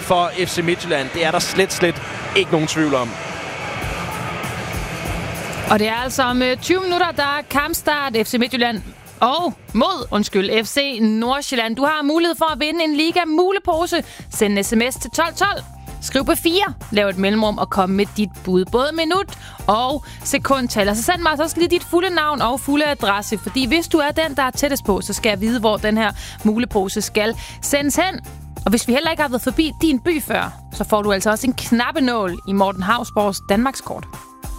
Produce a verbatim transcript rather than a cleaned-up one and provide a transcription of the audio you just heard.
for F C Midtjylland. Det er der slet, slet ikke nogen tvivl om. Og det er altså om tyve minutter, der er kampstart. F C Midtjylland og mod, undskyld, F C Nordsjælland. Du har mulighed for at vinde en Liga-mulepose. Send en sms til tolv tolv. Skriv på fire, lav et mellemrum og kom med dit bud. Både minut og sekundtal. Og så send mig altså også lige dit fulde navn og fulde adresse. Fordi hvis du er den, der er tættest på, så skal jeg vide, hvor den her mulepose skal sendes hen. Og hvis vi heller ikke har været forbi din by før, så får du altså også en knappenål i Morten Hausborgs Danmarkskort.